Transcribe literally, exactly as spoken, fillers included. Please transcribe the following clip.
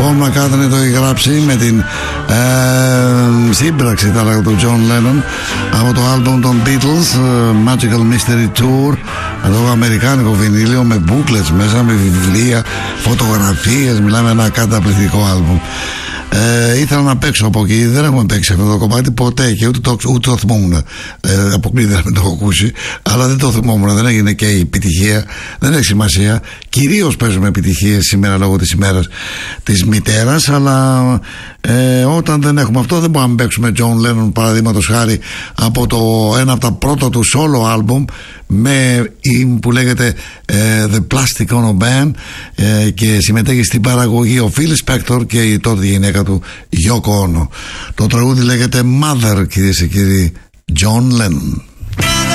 Paul McCartney το έχει γράψει με την ε, σύμπραξη θα λέγω του John Lennon από το άλμπομ των Beatles, Magical Mystery Tour, εδώ αμερικάνικο βινίλιο με booklets μέσα, με βιβλία, φωτογραφίες. Μιλάμε ένα καταπληκτικό άλμπομ. Ε, ήθελα να παίξω από εκεί. Δεν έχουμε παίξει αυτό το κομμάτι ποτέ και ούτε το, ούτε το θυμόμουν. Ε, αποκλείται να μην το έχω ακούσει, αλλά δεν το θυμόμουν. Δεν έγινε και η επιτυχία. Δεν έχει σημασία. Κυρίως παίζουμε επιτυχίες σήμερα λόγω της ημέρας της μητέρας. Αλλά ε, όταν δεν έχουμε αυτό, δεν μπορούμε να παίξουμε John Lennon παραδείγματος χάρη από το ένα από τα πρώτα του solo album με, που λέγεται ε, The Plastic Ono Band, ε, και συμμετέχει στην παραγωγή ο Phil Spector και η τότε γυναίκα του Yoko Ono. Το τραγούδι λέγεται Mother, κυρίες και κύριοι, John Lennon.